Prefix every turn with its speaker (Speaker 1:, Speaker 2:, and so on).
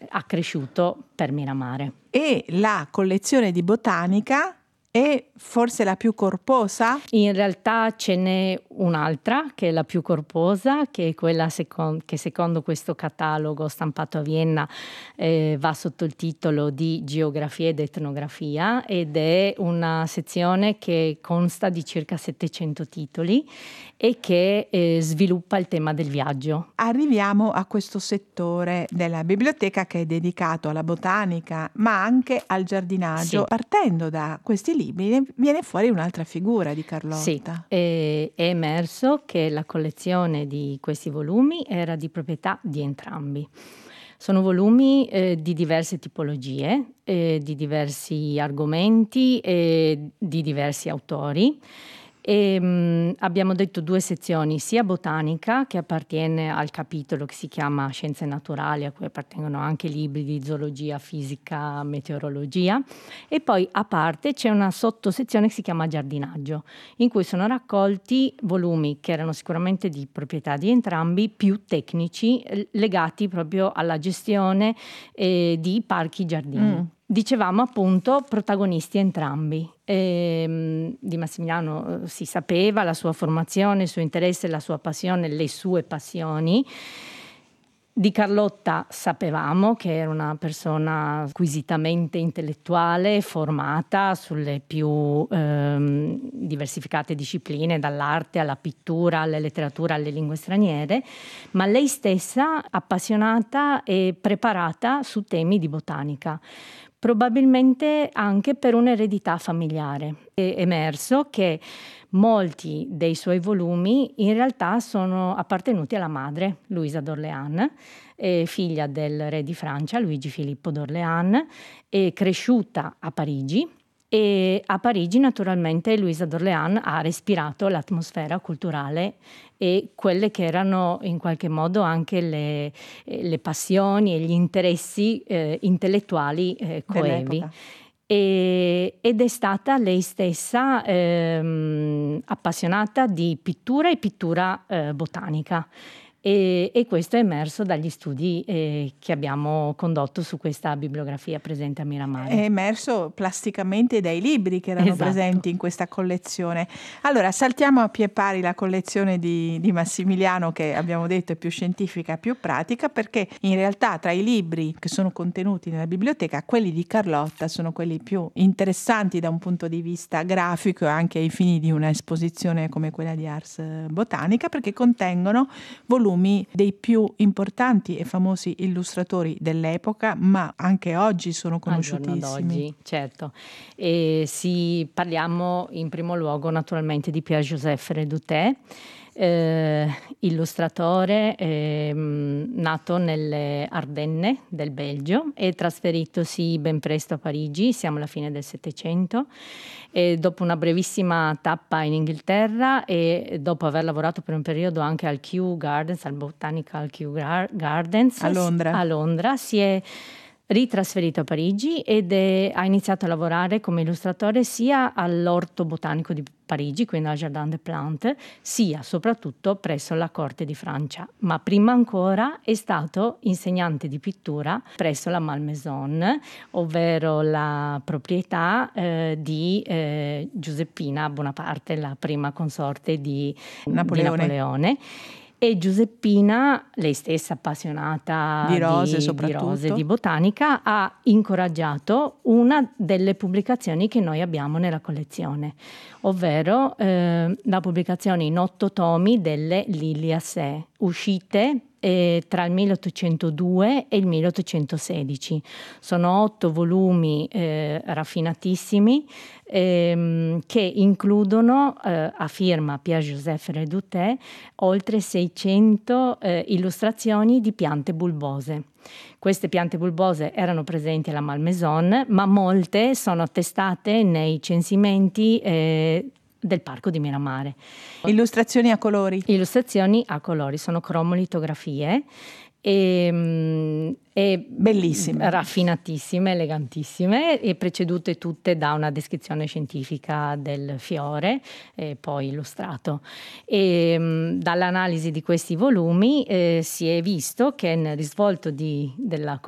Speaker 1: ha cresciuto per Miramare.
Speaker 2: E la collezione di botanica è forse la più corposa?
Speaker 1: In realtà ce n'è un'altra che è la più corposa, che è quella che secondo questo catalogo stampato a Vienna va sotto il titolo di Geografia ed Etnografia, ed è una sezione che consta di circa 700 titoli e che sviluppa il tema del viaggio.
Speaker 2: Arriviamo a questo settore della biblioteca che è dedicato alla botanica, ma anche al giardinaggio.
Speaker 1: Sì.
Speaker 2: Partendo da questi libri viene fuori un'altra figura di Carlotta.
Speaker 1: Sì, è emerso che la collezione di questi volumi era di proprietà di entrambi. Sono volumi di diverse tipologie, di diversi argomenti e di diversi autori. E abbiamo detto 2 sezioni, sia botanica, che appartiene al capitolo che si chiama Scienze Naturali, a cui appartengono anche libri di zoologia, fisica, meteorologia, e poi a parte c'è una sottosezione che si chiama Giardinaggio, in cui sono raccolti volumi che erano sicuramente di proprietà di entrambi, più tecnici, legati proprio alla gestione di parchi giardini. Dicevamo appunto protagonisti entrambi. Di Massimiliano si sapeva la sua formazione, il suo interesse, la sua passione, le sue passioni. Di Carlotta sapevamo che era una persona squisitamente intellettuale, formata sulle più diversificate discipline, dall'arte alla pittura, alla letteratura, alle lingue straniere, ma lei stessa appassionata e preparata su temi di botanica. Probabilmente anche per un'eredità familiare. È emerso che molti dei suoi volumi in realtà sono appartenuti alla madre, Luisa d'Orléans, figlia del re di Francia, Luigi Filippo d'Orléans, cresciuta a Parigi. E a Parigi naturalmente Luisa d'Orléans ha respirato l'atmosfera culturale e quelle che erano in qualche modo anche le passioni e gli interessi intellettuali coevi. Ed è stata lei stessa appassionata di pittura e pittura botanica. E questo è emerso dagli studi che abbiamo condotto su questa bibliografia presente a Miramare.
Speaker 2: È emerso plasticamente dai libri che erano presenti in questa collezione. Allora, saltiamo a pie pari la collezione di Massimiliano, che abbiamo detto è più scientifica, più pratica, perché in realtà tra i libri che sono contenuti nella biblioteca, quelli di Carlotta sono quelli più interessanti da un punto di vista grafico e anche ai fini di una esposizione come quella di Ars Botanica, perché contengono volumi dei più importanti e famosi illustratori dell'epoca, ma anche oggi sono conosciutissimi.
Speaker 1: Al giorno d'oggi, certo. E parliamo in primo luogo naturalmente di Pierre-Joseph Reduté, illustratore nato nelle Ardenne del Belgio e trasferitosi ben presto a Parigi, siamo alla fine del Settecento, e dopo una brevissima tappa in Inghilterra e dopo aver lavorato per un periodo anche al Kew Gardens, al Botanical Kew Gardens
Speaker 2: a
Speaker 1: Londra, si è ritrasferito a Parigi ed ha iniziato a lavorare come illustratore sia all'Orto Botanico di Parigi, quindi al Jardin des Plantes, sia soprattutto presso la corte di Francia. Ma prima ancora è stato insegnante di pittura presso la Malmaison, ovvero la proprietà di Giuseppina Bonaparte, la prima consorte di Napoleone. E Giuseppina, lei stessa appassionata
Speaker 2: di rose
Speaker 1: e di botanica, ha incoraggiato una delle pubblicazioni che noi abbiamo nella collezione, ovvero la pubblicazione in 8 tomi delle Liliaceae, uscite tra il 1802 e il 1816. Sono 8 volumi raffinatissimi che includono a firma Pierre-Joseph Reduté oltre 600 illustrazioni di piante bulbose. Queste piante bulbose erano presenti alla Malmaison, ma molte sono attestate nei censimenti del parco di Miramare.
Speaker 2: Illustrazioni a colori.
Speaker 1: Illustrazioni a colori, sono cromolitografie e
Speaker 2: bellissime,
Speaker 1: raffinatissime, elegantissime, e precedute tutte da una descrizione scientifica del fiore, poi illustrato. E dall'analisi di questi volumi si è visto che nel risvolto della